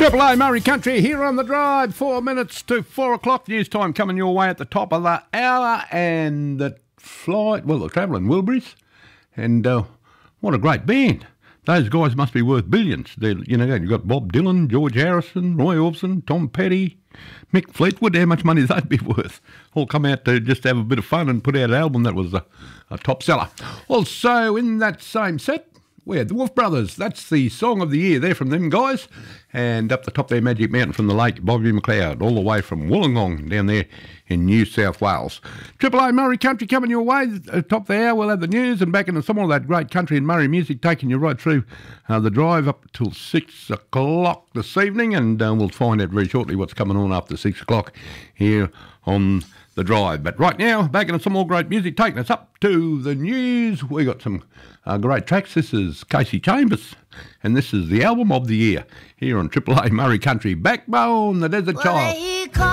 Triple A Murray Country here on the drive. 4 minutes to 4 o'clock. News time coming your way at the top of the hour. And the flight, well, the travelling Wilburys. And what a great band. Those guys must be worth billions. You've got Bob Dylan, George Harrison, Roy Orbison, Tom Petty, Mick Fleetwood. How much money they'd be worth? All come out to just have a bit of fun and put out an album that was a top seller. Also, in that same set, we had the Wolf Brothers. That's the song of the year. They're from them guys. And up the top there, Magic Mountain from the lake, Bobby McLeod, all the way from Wollongong down there in New South Wales. Triple A Murray Country coming your way. Top the hour, we'll have the news and back into some of that great country and Murray music taking you right through the drive up till 6 o'clock this evening. And we'll find out very shortly what's coming on after 6 o'clock here on the drive. But right now, back into some more great music, taking us up to the news. We got some great tracks. This is Casey Chambers, and this is the album of the year here on Triple A Murray Country. Backbone, the Desert Child.